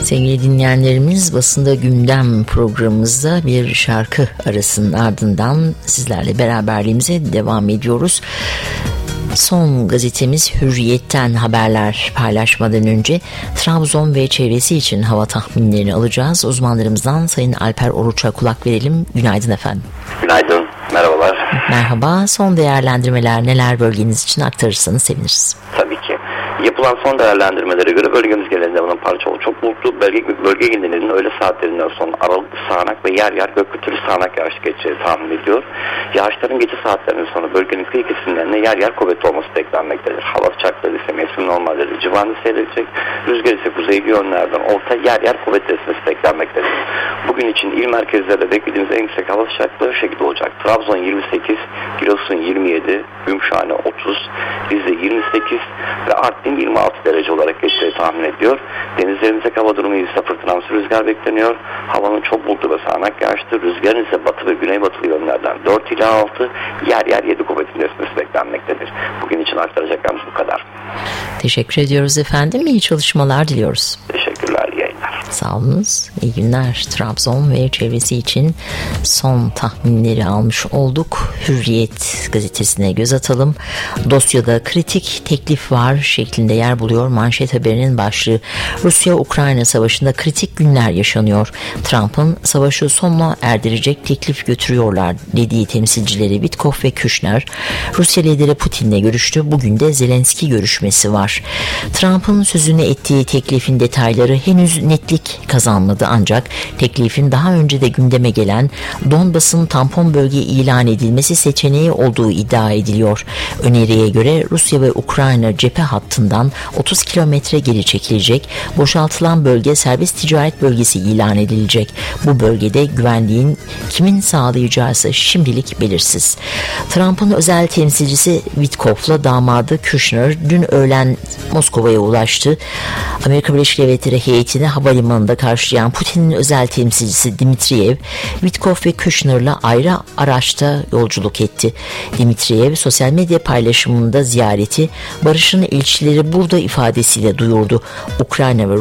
Sevgili dinleyenlerimiz, Basında Gündem programımızda bir şarkı arasının ardından sizlerle beraberliğimize devam ediyoruz. Son gazetemiz Hürriyet'ten haberler paylaşmadan önce Trabzon ve çevresi için hava tahminlerini alacağız. Uzmanlarımızdan Sayın Alper Oruç'a kulak verelim. Günaydın efendim. Günaydın, merhabalar. Merhaba, son değerlendirmeler neler, bölgeniz için aktarırsanız seviniriz. Tabii ki. Yapılan son değerlendirmelere göre bölgemiz genelinde bunun parçalı çok bulutlu bölge genelinin öğle saatlerinden sonra aralıklı sağanak ve yer yer gökyüzü sağanak yağış geçeceği tahmin ediyor. Yağışların gece saatlerinden sonra bölgenin kıyı kesimlerinde yer yer kuvvetli olması beklenmektedir. Hava sıcaklığı ise mevsim normalleri civarında seyredecek. Rüzgar ise kuzeyli yönlerden orta yer yer kuvvetli esmesi beklenmektedir. Bugün için il merkezlerde beklediğimiz en yüksek hava sıcaklığı şu şekilde olacak. Trabzon 28, Giresun 27, Gümüşhane 30, Rize 28 ve Artvin 26 derece olarak geçeceği tahmin ediyor. Denizlerimizdeki hava durumu ise fırtınamsı rüzgar bekleniyor. Havanın çok bulutlu ve sağanak yağışlı. Rüzgarın ise batı ve güneybatılı yönlerden 4 ila 6, yer yer 7 kuvvetli esmesi beklenmektedir. Bugün için aktaracaklarımız bu kadar. Teşekkür ediyoruz efendim. İyi çalışmalar diliyoruz. Teşekkürler, iyi yayınlar. Sağ olunuz. İyi günler. Trabzon ve çevresi için son tahminleri almış olduk. Hürriyet gazetesine göz atalım. Dosyada kritik teklif var şeklinde yer buluyor manşet haberinin başlığı. Rusya-Ukrayna savaşında kritik günler yaşanıyor. Trump'ın savaşı sonuna erdirecek teklif götürüyorlar dediği temsilcileri Witkov ve Kushner, Rusya lideri Putin'le görüştü. Bugün de Zelenski görüşmesi var. Trump'ın sözünü ettiği teklifin detayları henüz netlik kazanmadı, ancak teklifin daha önce de gündeme gelen Donbas'ın tampon bölge ilan edilmesi seçeneği olduğu iddia ediliyor. Öneriye göre Rusya ve Ukrayna cephe hattından 30 kilometre geri çekilecek, boşaltılan bölge serbest ticaret bölgesi ilan edilecek. Bu bölgede güvenliğin kimin sağlayacağı ise şimdilik belirsiz. Trump'ın özel temsilcisi Witkov'la damadı Kushner dün öğlen Moskova'ya ulaştı. Amerika Birleşik Devletleri heyetini havalimanında karşılayan Putin'in özel temsilcisi Dmitriyev, Witkov ve Kushner'la ayrı araçta yolculuk etti. Dmitriyev sosyal medya paylaşımında ziyareti barışın elçileri burada ifadesiyle duyurdu. Ukrayna ve